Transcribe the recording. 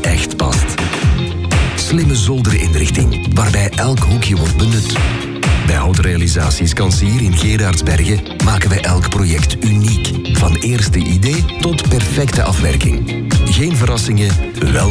echt past. Slimme zolderinrichting, waarbij elk hoekje wordt benut. Bij Houtrealisaties Kancier in Gerardsbergen maken wij elk project uniek. Van eerste idee tot perfecte afwerking. Geen verrassingen, wel